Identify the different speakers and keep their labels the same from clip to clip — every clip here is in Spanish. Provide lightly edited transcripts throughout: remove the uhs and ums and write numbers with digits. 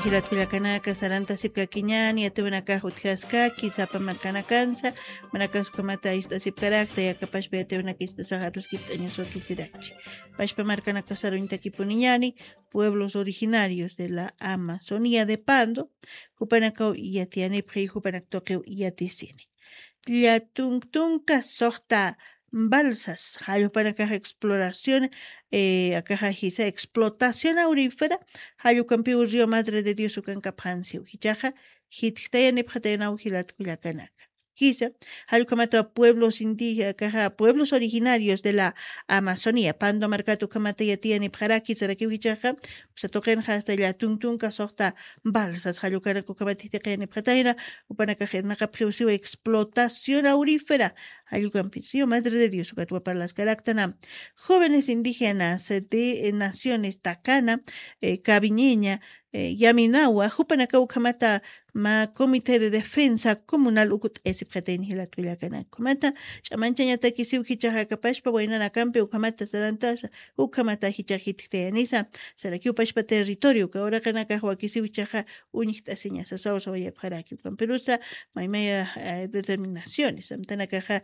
Speaker 1: Hilat Villacanaka, Saranta Sipkakiñani, Atubanaka, Utjaskaki, Sapa Marcanacanza, Manacas Comata Ista Sipcaracta, Yacapash Beateunakista Saharus Kitañasoki Sirachi. Pashpa Marcanaca Saruinta Kipuniñani, pueblos originarios de la Amazonía de Pando, Hupanacau Yatianipri, Hupanactoqueu Yaticini. Llatuntunca Sohta balsas, hayupanacaja exploración, acaja hisa explotación aurífera, hayucampiu río Madre de Dios ucancapansiu, hichaja, hittaya nepjatena ujilat cuyacanaka. Quizá, hayucamato a pueblos indígenas, pueblos originarios de la Amazonía, Pando Marcato Camata Yatia Nepjaraki, Saraki Hichaja, Satoken hasta la Tuntunca Sohta balsas, hayucana cucamatita nepjataina, upanacajena capriusiu explotación aurífera. Ayucampicio, Madre de Dios, Ucatua para las Caractana, jóvenes indígenas de naciones Tacana, Cabiñeña, Yaminawa, Jupanacau Kamata, ma Comité de Defensa Comunal Ukut Esipjaten Hilatuyacana, Comata, Chamanchaña Takisiu Hichaja Capashpa, Buenana Campe, Ukamata Sarantasha, Ukamata Hichajiteanisa, Sarakiu Pashpa territorio, que ahora Kanaka Huakisiu Chaja, Unita Señas, Sausa, Vayaparaki, Camperusa, Maimea determinaciones, Amtanacaja.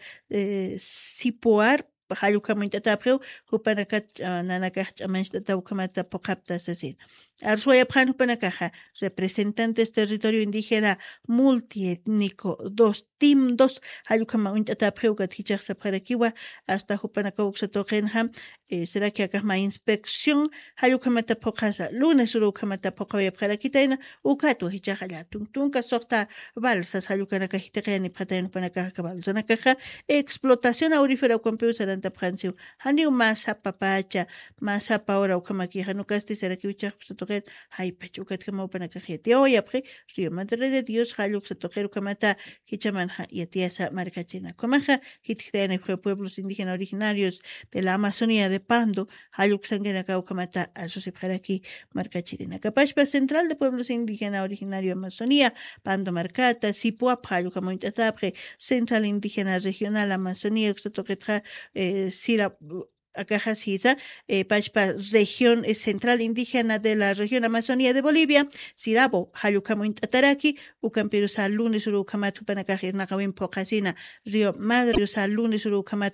Speaker 1: Sipuar hayukamuntatapreu hupanakat nanakaj chamanchtata ukamata pokapta sasin. Arsuaya pjan hupanakaja representantes territorio indígena multiétnico TIM 2 hayukamuntatapreu kathichaj saparakiwa hasta hupanakau xatokenham será que acá ma inspección hayukamata pokasa lunes urukamata pokaya parakitaina ukatu hichajala tuntunka sorta balsas hayukanaka hiteqani patayn panakaja balsonakaja explotación aurífera ukampiu saranta pjansiu haniu masa papacha masa paura ukamaki hanukasti será que uchaj xatoken haypachu katkama upanakaja tioya pre río Madre de Dios hayuk xatoker ukamata hichaman yatiasa marcachina komaja hitqani pueblos indígenas originarios de la Amazonía de Pando, Hayuk Sanguenacau Ukamata, Alsusipjaraki, Marcachirina. Capashpa Central de Pueblos Indígenas Originario Amazonía, Pando Marcata, Sipuap, Hayukamointazabre, Central Indígena Regional Amazonía, Xotoquetra, Sira. Acaja Sisa, Pachpa, región central indígena de la región Amazonía de Bolivia, Sirabo, Hayukamointataraki, Ucampirusa lunes Urukamatu Panacajir Nakawin Pocasina, Río Madre Usa lunes Urukamatu